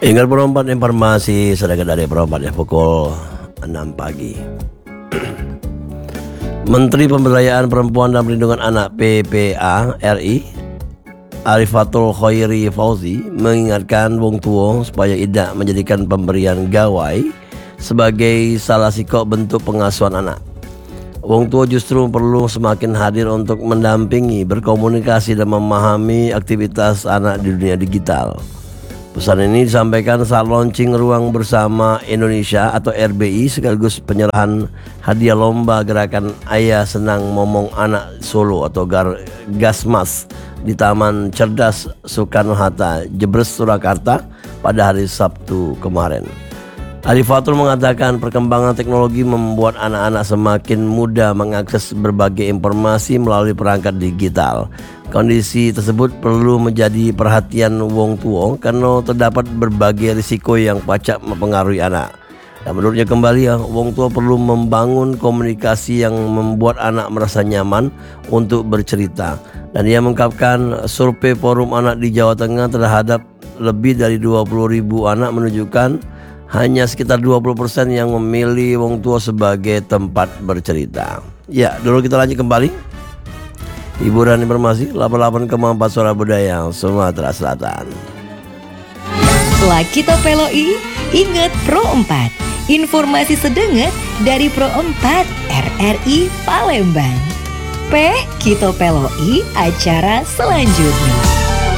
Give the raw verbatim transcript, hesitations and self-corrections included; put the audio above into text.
Ingat perempat informasi sedangkan dari perempat ya pukul enam pagi. Menteri Pemberdayaan Perempuan dan Perlindungan Anak P P A R I Arifatul Khairi Fauzi mengingatkan wong tua supaya tidak menjadikan pemberian gawai sebagai salah sikok bentuk pengasuhan anak. Wong tua justru perlu semakin hadir untuk mendampingi, berkomunikasi dan memahami aktivitas anak di dunia digital. Pesan ini disampaikan saat launching Ruang Bersama Indonesia atau R B I sekaligus penyerahan hadiah lomba gerakan Ayah Senang Momong Anak Solo atau Gasmas di Taman Cerdas Soekarno-Hatta, Jebres, Surakarta pada hari Sabtu kemarin. Arifatul mengatakan perkembangan teknologi membuat anak-anak semakin mudah mengakses berbagai informasi melalui perangkat digital. Kondisi tersebut perlu menjadi perhatian wong tua karena terdapat berbagai risiko yang pacak mempengaruhi anak. Dan menurutnya kembali ya, wong tua perlu membangun komunikasi yang membuat anak merasa nyaman untuk bercerita. Dan ia mengungkapkan survei Forum Anak di Jawa Tengah terhadap lebih dari dua puluh ribu anak menunjukkan hanya sekitar dua puluh persen yang memilih wong tua sebagai tempat bercerita. Ya, dulu kita lanjut kembali. Hiburan informasi delapan puluh delapan koma empat Suara Budaya Sumatera Selatan. Setelah kita peloi, ingat Pro empat. Informasi sedenget dari Pro empat R R I Palembang. P kita peloi acara selanjutnya.